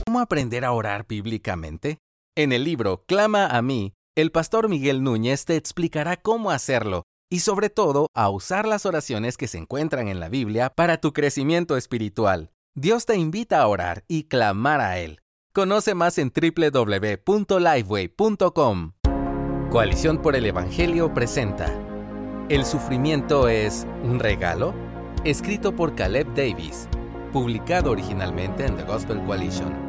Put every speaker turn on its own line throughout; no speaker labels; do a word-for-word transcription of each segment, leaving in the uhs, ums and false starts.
¿Cómo aprender a orar bíblicamente? En el libro Clama a mí, el pastor Miguel Núñez te explicará cómo hacerlo y sobre todo a usar las oraciones que se encuentran en la Biblia para tu crecimiento espiritual. Dios te invita a orar y clamar a Él. Conoce más en doble u doble u doble u punto lifeway punto com. Coalición por el Evangelio presenta ¿El sufrimiento es un regalo? Escrito por Caleb Davis, publicado originalmente en The Gospel Coalition.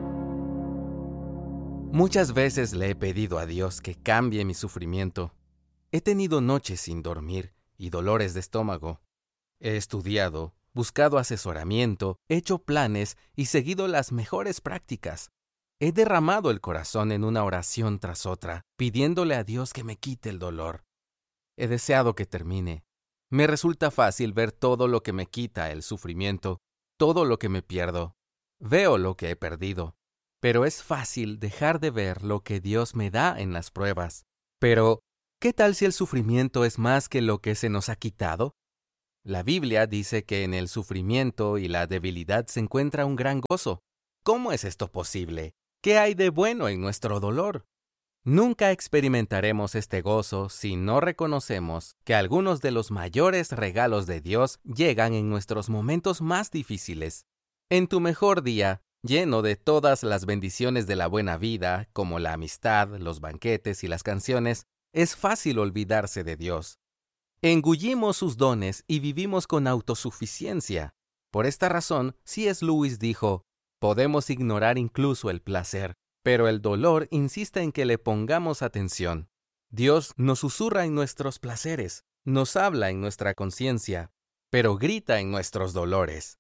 Muchas veces le he pedido a Dios que cambie mi sufrimiento. He tenido noches sin dormir y dolores de estómago. He estudiado, buscado asesoramiento, hecho planes y seguido las mejores prácticas. He derramado el corazón en una oración tras otra, pidiéndole a Dios que me quite el dolor. He deseado que termine. Me resulta fácil ver todo lo que me quita el sufrimiento, todo lo que me pierdo. Veo lo que he perdido. Pero es fácil dejar de ver lo que Dios me da en las pruebas. Pero, ¿qué tal si el sufrimiento es más que lo que se nos ha quitado? La Biblia dice que en el sufrimiento y la debilidad se encuentra un gran gozo. ¿Cómo es esto posible? ¿Qué hay de bueno en nuestro dolor? Nunca experimentaremos este gozo si no reconocemos que algunos de los mayores regalos de Dios llegan en nuestros momentos más difíciles. En tu mejor día, lleno de todas las bendiciones de la buena vida, como la amistad, los banquetes y las canciones, es fácil olvidarse de Dios. Engullimos sus dones y vivimos con autosuficiencia. Por esta razón, C S Lewis dijo, podemos ignorar incluso el placer, pero el dolor insiste en que le pongamos atención. Dios nos susurra en nuestros placeres, nos habla en nuestra conciencia, pero grita en nuestros dolores.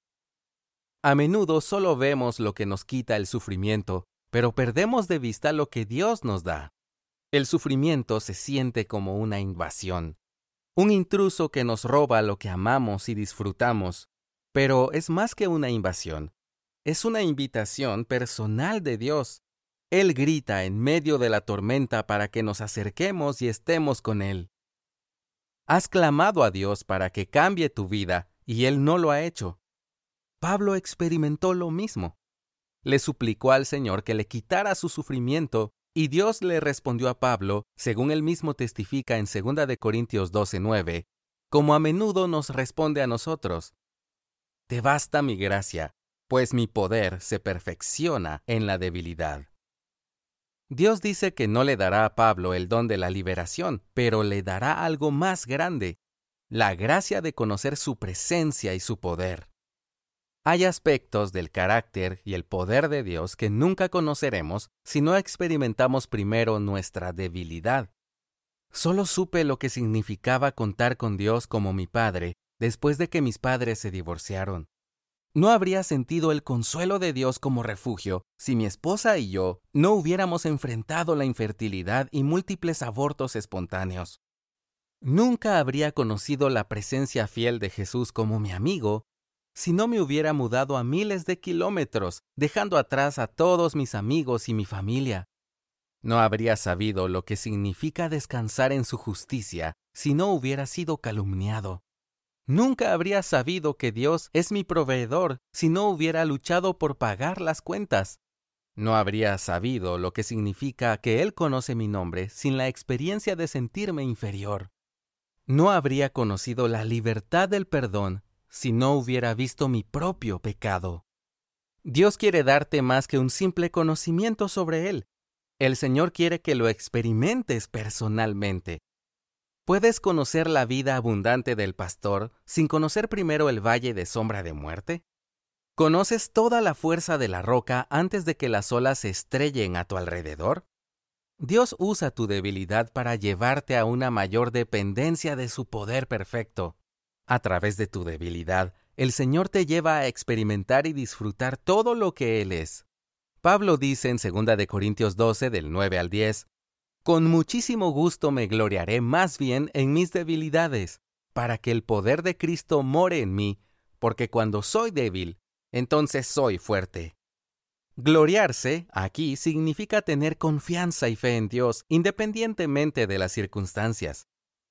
A menudo solo vemos lo que nos quita el sufrimiento, pero perdemos de vista lo que Dios nos da. El sufrimiento se siente como una invasión, un intruso que nos roba lo que amamos y disfrutamos, pero es más que una invasión. Es una invitación personal de Dios. Él grita en medio de la tormenta para que nos acerquemos y estemos con Él. Has clamado a Dios para que cambie tu vida y Él no lo ha hecho. Pablo experimentó lo mismo. Le suplicó al Señor que le quitara su sufrimiento y Dios le respondió a Pablo, según él mismo testifica en segunda de Corintios doce nueve, como a menudo nos responde a nosotros. Te basta mi gracia, pues mi poder se perfecciona en la debilidad. Dios dice que no le dará a Pablo el don de la liberación, pero le dará algo más grande, la gracia de conocer su presencia y su poder. Hay aspectos del carácter y el poder de Dios que nunca conoceremos si no experimentamos primero nuestra debilidad. Solo supe lo que significaba contar con Dios como mi Padre después de que mis padres se divorciaron. No habría sentido el consuelo de Dios como refugio si mi esposa y yo no hubiéramos enfrentado la infertilidad y múltiples abortos espontáneos. Nunca habría conocido la presencia fiel de Jesús como mi amigo si no me hubiera mudado a miles de kilómetros, dejando atrás a todos mis amigos y mi familia. No habría sabido lo que significa descansar en su justicia si no hubiera sido calumniado. Nunca habría sabido que Dios es mi proveedor si no hubiera luchado por pagar las cuentas. No habría sabido lo que significa que Él conoce mi nombre sin la experiencia de sentirme inferior. No habría conocido la libertad del perdón si no hubiera visto mi propio pecado. Dios quiere darte más que un simple conocimiento sobre Él. El Señor quiere que lo experimentes personalmente. ¿Puedes conocer la vida abundante del pastor sin conocer primero el valle de sombra de muerte? ¿Conoces toda la fuerza de la roca antes de que las olas se estrellen a tu alrededor? Dios usa tu debilidad para llevarte a una mayor dependencia de su poder perfecto. A través de tu debilidad, el Señor te lleva a experimentar y disfrutar todo lo que Él es. Pablo dice en segunda de Corintios doce, del nueve al diez, «Con muchísimo gusto me gloriaré más bien en mis debilidades, para que el poder de Cristo more en mí, porque cuando soy débil, entonces soy fuerte». Gloriarse aquí significa tener confianza y fe en Dios, independientemente de las circunstancias.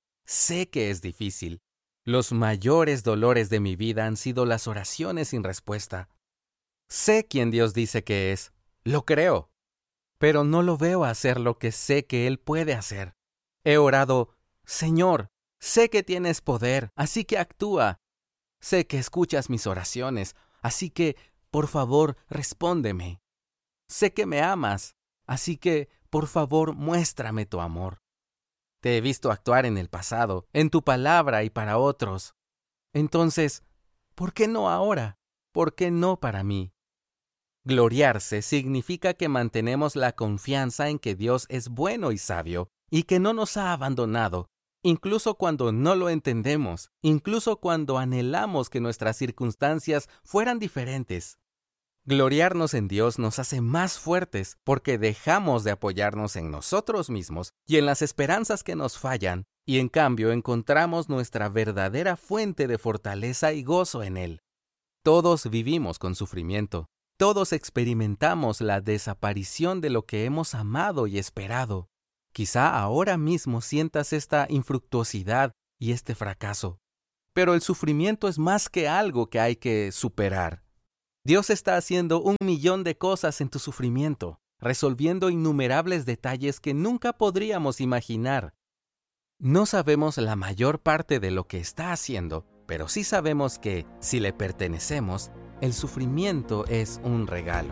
Sé que es difícil. Los mayores dolores de mi vida han sido las oraciones sin respuesta. Sé quién Dios dice que es, Lo creo, pero no lo veo hacer lo que sé que Él puede hacer. He orado, Señor, sé que tienes poder, así que actúa. Sé que escuchas mis oraciones, así que, por favor, respóndeme. Sé que me amas, así que, por favor, muéstrame tu amor. Te he visto actuar en el pasado, en tu palabra y para otros. Entonces, ¿por qué no ahora? ¿Por qué no para mí? Gloriarse significa que mantenemos la confianza en que Dios es bueno y sabio y que no nos ha abandonado, incluso cuando no lo entendemos, incluso cuando anhelamos que nuestras circunstancias fueran diferentes. Gloriarnos en Dios nos hace más fuertes porque dejamos de apoyarnos en nosotros mismos y en las esperanzas que nos fallan, y en cambio encontramos nuestra verdadera fuente de fortaleza y gozo en Él. Todos vivimos con sufrimiento. Todos experimentamos la desaparición de lo que hemos amado y esperado. Quizá ahora mismo sientas esta infructuosidad y este fracaso. Pero el sufrimiento es más que algo que hay que superar. Dios está haciendo un millón de cosas en tu sufrimiento, resolviendo innumerables detalles que nunca podríamos imaginar. No sabemos la mayor parte de lo que está haciendo, pero sí sabemos que, si le pertenecemos, el sufrimiento es un regalo.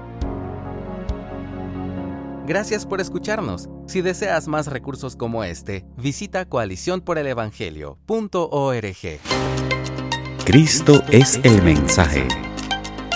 Gracias por escucharnos. Si deseas más recursos como este, visita coalición por el evangelio punto org.
Cristo es el mensaje.